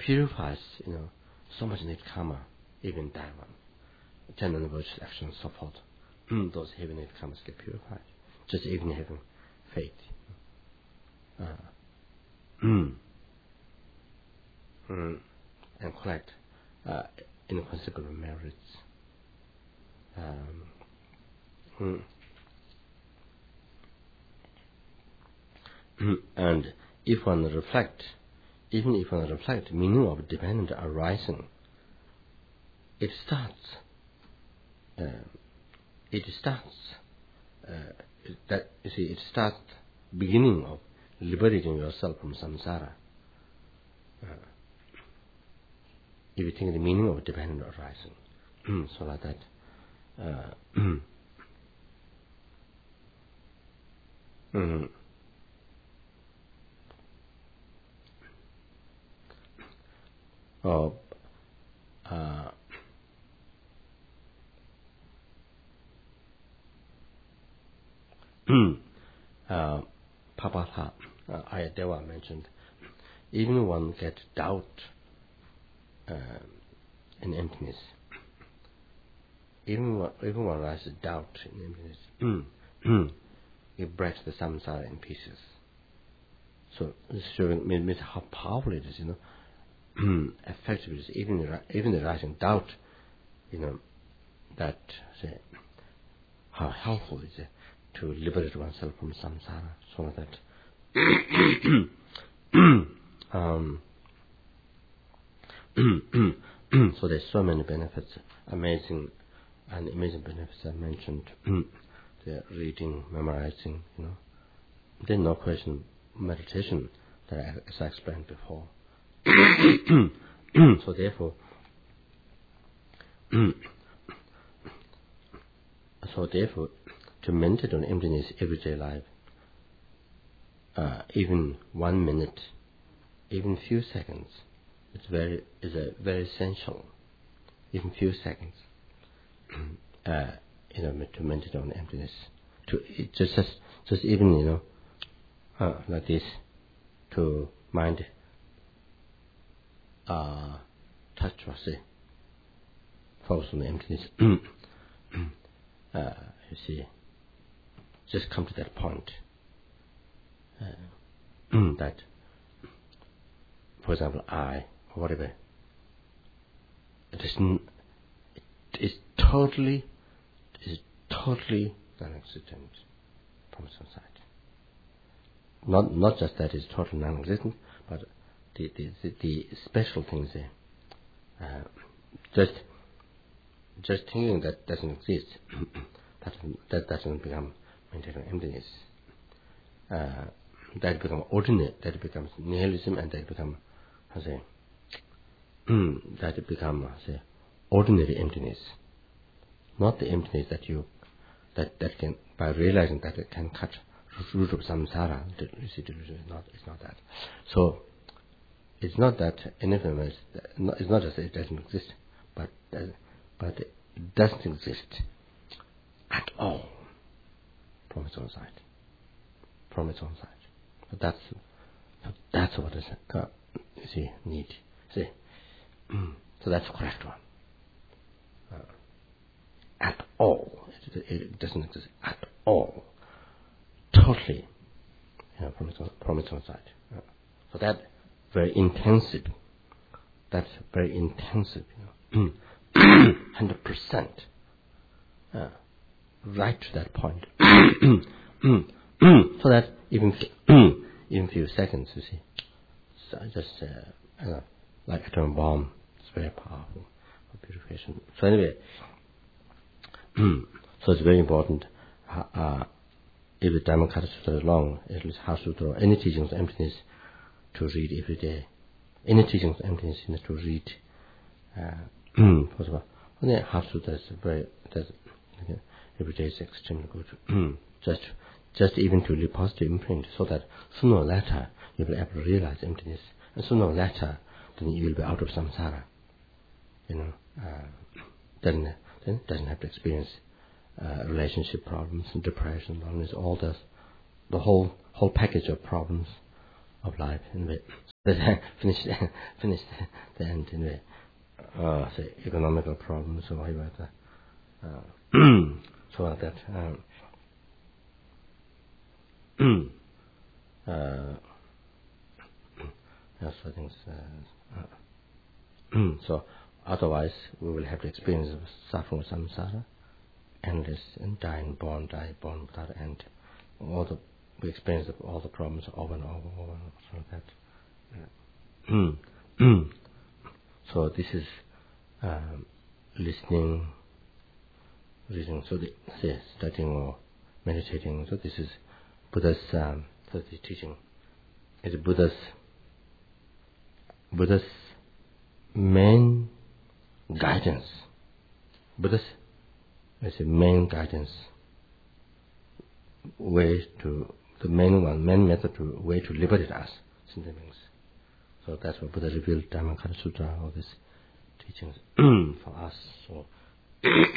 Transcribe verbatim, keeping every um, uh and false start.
purifies, you know, so much net karma, even that one. Ten and virtuous actions, so forth. Those heavy net karmas get purified. Just even having faith. Uh, mm, mm, and collect uh, inconsequential merits. Um, mm, mm, and if one reflect, even if one reflect meaning of dependent arising, it starts. Uh, it starts. Uh, that you see, it starts beginning of liberating yourself from samsara. Uh, if you think the meaning of dependent arising, so like that. Uh, mm, oh, uh, uh, Papatha, uh, Ayadeva mentioned, even one gets doubt uh, and emptiness. Even one, even one rises doubt and emptiness, it breaks the samsara in pieces. So this showing means how powerful it is, you know. Effectively, even the, even the rising doubt, you know, that say, how helpful is it to liberate oneself from samsara, so that um, so there's so many benefits, amazing and amazing benefits I mentioned. The reading, memorizing, you know. There's no question meditation that I, as I explained before. So therefore, so therefore, to meditate on emptiness everyday life, uh, even one minute, even few seconds, it's very is a very essential. Even few seconds, uh, you know, to meditate on emptiness. To it just just just even you know, uh, like this, to mind, uh, touch or say, focus on the emptiness. uh, you see, just come to that point. Uh, that, for example, I or whatever, it is n- it is totally it is totally non-existent from some side. Not not just that it's totally non-existent, but the the, the, the special things there. Uh, just just thinking that doesn't exist, that that doesn't become maintaining emptiness. Uh, that becomes ordinary, that becomes nihilism, and that becomes, how say, that becomes, say, ordinary emptiness. Not the emptiness that you, that, that can, by realizing that it can cut root of samsara, you see, it's not, it's not that. So, it's not that anything is, it's not just that it doesn't exist, but, but it doesn't exist at all from its own side. From its own side. But that's, that's what is, uh, you see, need. See? So that's the correct one. Uh, at all. It, it doesn't exist at all. Totally, you know, from its own, from its own side. Uh, so that very intensive. That's very intensive, you know. one hundred percent. Uh, right to that point. So that even even few seconds, you see, so just uh, uh, like atom bomb, it's very powerful for purification. So anyway, so it's very important. Uh, uh, if the Dhammakaya Sutra is long, at least Heart Sutra, any teachings of emptiness to read every day. Any teachings of emptiness is to read. Uh, first of all, the Heart Sutra is very that's, okay, every day is extremely good. just just even to leave positive imprint, so that sooner or later you will be able to realize emptiness, and sooner or later then you will be out of samsara. You know, uh, then then doesn't have to experience uh, relationship problems and depression, loneliness, all this, the whole whole package of problems of life in the that finish finish the end in the uh, say economical problems or whatever. Uh, so that um, uh, yes, I think uh, uh, so. Otherwise, we will have to experience the suffering of samsara, endless and dying, born, die, born without end. All the we experience all the problems over and over, over and over. So that. Uh, so this is um, listening, reading. So the, say, studying or meditating. So this is Buddha's. Um, so the teaching is Buddha's. Buddha's main guidance. Buddha's is the main guidance way to the main one, main method to way to liberate us, sentient beings. So that's what Buddha revealed Dhammapada Sutra, all these teachings for us. So